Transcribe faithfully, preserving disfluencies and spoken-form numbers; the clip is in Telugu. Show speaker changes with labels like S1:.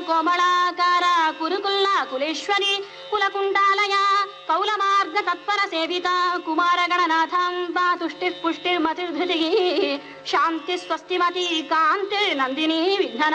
S1: కోమళాకార కురుకుల్లా కులేశ్వరి కులకుండాలయ కౌల మార్గ తత్పర సేవిత కుమార గణనాథాంబా తుష్టిః పుష్టిర్మతిర్ధృతిః శాంతి స్వస్తిమతి కాంతి నందిని విఘ్న